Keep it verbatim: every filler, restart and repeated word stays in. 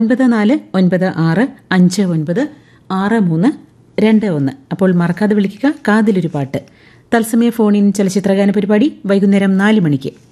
ഒൻപത് നാല് ഒൻപത് ആറ് അഞ്ച് ഒൻപത് ആറ് മൂന്ന് രണ്ട് ഒന്ന്. അപ്പോൾ മറക്കാതെ വിളിക്കുക. കാതിലൊരു പാട്ട് തത്സമയ ഫോണിൻ ചലച്ചിത്രഗാന പരിപാടി വൈകുന്നേരം നാല് മണിക്ക്.